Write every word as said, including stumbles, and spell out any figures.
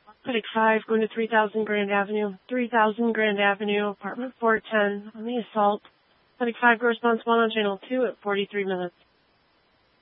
Clinic five, going to three thousand Grand Avenue. three thousand Grand Avenue, apartment four ten, on the assault. Clinic five, response one on channel two at forty-three minutes.